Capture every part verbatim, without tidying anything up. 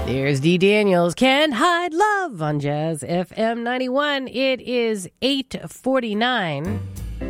There's Dee Daniels, Can't Hide Love on Jazz F M ninety-one. It is eight forty-nine.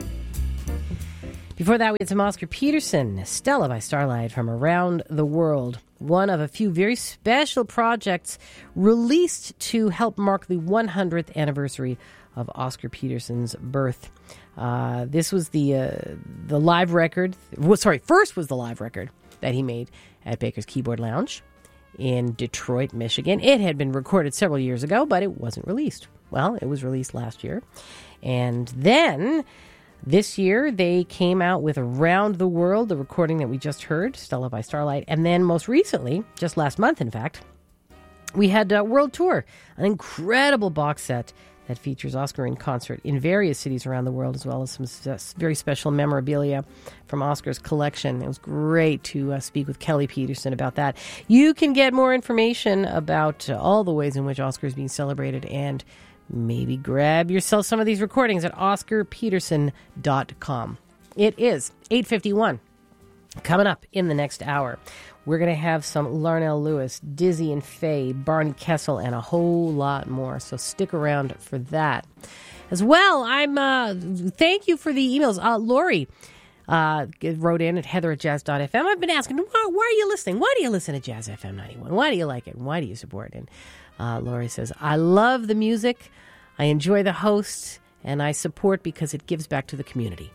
Before that, we had some Oscar Peterson, Stella by Starlight from Around the World. One of a few very special projects released to help mark the one hundredth anniversary of Oscar Peterson's birth. Uh, this was the uh, the live record. Well, sorry, first was the live record that he made at Baker's Keyboard Lounge in Detroit, Michigan. It had been recorded several years ago, but it wasn't released. Well, it was released last year. And then this year, they came out with Around the World, the recording that we just heard, Stella by Starlight. And then most recently, just last month, in fact, we had uh, World Tour, an incredible box set that features Oscar in concert in various cities around the world, as well as some very special memorabilia from Oscar's collection. It was great to uh, speak with Kelly Peterson about that. You can get more information about uh, all the ways in which Oscar is being celebrated and maybe grab yourself some of these recordings at oscar peterson dot com. It is eight fifty-one. Coming up in the next hour, we're going to have some Larnell Lewis, Dizzy and Faye, Barney Kessel, and a whole lot more. So stick around for that. As well, I'm uh, thank you for the emails. Uh, Lori uh, wrote in at heather at jazz dot f m. I've been asking, why, why are you listening? Why do you listen to Jazz F M ninety-one? Why do you like it? Why do you support it? And uh, Lori says, I love the music. I enjoy the hosts, and I support because it gives back to the community.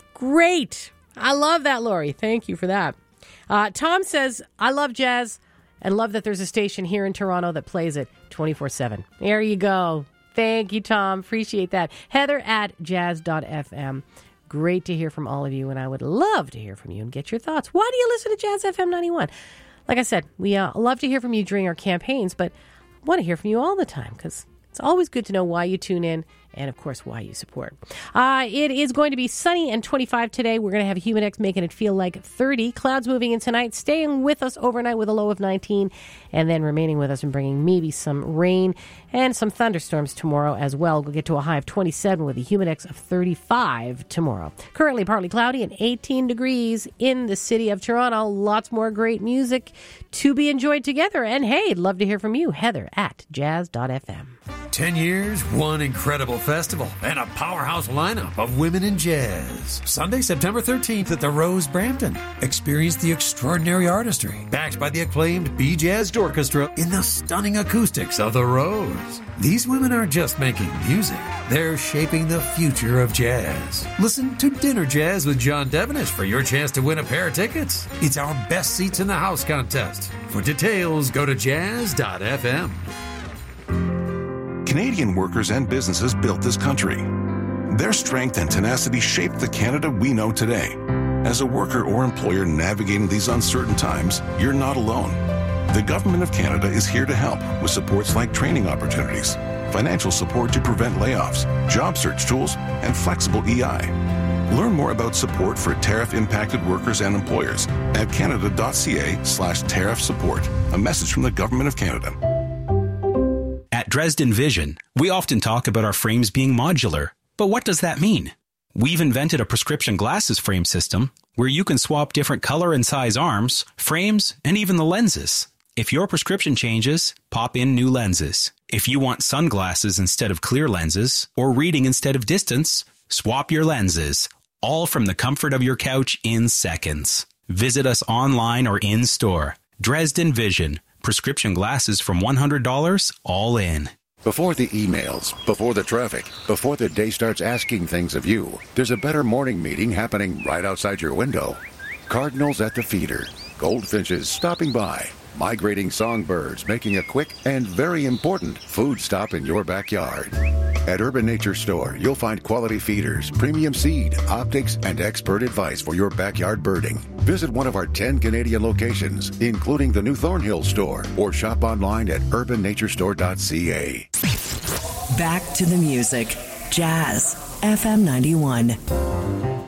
Great. I love that, Lori. Thank you for that. Uh, Tom says, I love jazz and love that there's a station here in Toronto that plays it twenty-four seven. There you go. Thank you, Tom. Appreciate that. Heather at jazz dot f m. Great to hear from all of you, and I would love to hear from you and get your thoughts. Why do you listen to Jazz F M ninety-one? Like I said, we uh, love to hear from you during our campaigns, but I want to hear from you all the time because it's always good to know why you tune in and, of course, why you support. Uh, it is going to be sunny and twenty-five today. We're going to have a Humidex making it feel like thirty. Clouds moving in tonight, staying with us overnight with a low of nineteen, and then remaining with us and bringing maybe some rain and some thunderstorms tomorrow as well. We'll get to a high of twenty-seven with a Humidex of thirty-five tomorrow. Currently partly cloudy and eighteen degrees in the city of Toronto. Lots more great music to be enjoyed together. And, hey, I'd love to hear from you. Heather at jazz dot f m. Ten years, one incredible festival, and a powerhouse lineup of women in jazz. Sunday, September thirteenth at the Rose Brampton. Experience the extraordinary artistry, backed by the acclaimed B-Jazz Orchestra in the stunning acoustics of the Rose. These women aren't just making music, they're shaping the future of jazz. Listen to Dinner Jazz with John Devenish for your chance to win a pair of tickets. It's our Best Seats in the House contest. For details, go to jazz dot f m. Canadian workers and businesses built this country. Their strength and tenacity shaped the Canada we know today. As a worker or employer navigating these uncertain times, you're not alone. The Government of Canada is here to help with supports like training opportunities, financial support to prevent layoffs, job search tools, and flexible E I. Learn more about support for tariff-impacted workers and employers at canada.ca slash tariff support. A message from the Government of Canada. At Dresden Vision, we often talk about our frames being modular. But what does that mean? We've invented a prescription glasses frame system where you can swap different color and size arms, frames, and even the lenses. If your prescription changes, pop in new lenses. If you want sunglasses instead of clear lenses, or reading instead of distance, swap your lenses. All from the comfort of your couch in seconds. Visit us online or in-store. Dresden Vision. Prescription glasses from one hundred dollars, all in. Before the emails, before the traffic, before the day starts asking things of you, there's a better morning meeting happening right outside your window. Cardinals at the feeder, goldfinches stopping by, migrating songbirds making a quick and very important food stop in your backyard. At Urban Nature Store, you'll find quality feeders, premium seed, optics, and expert advice for your backyard birding. Visit one of our ten Canadian locations, including the new Thornhill store, or shop online at urban nature store dot c a. Back to the music. Jazz F M ninety-one.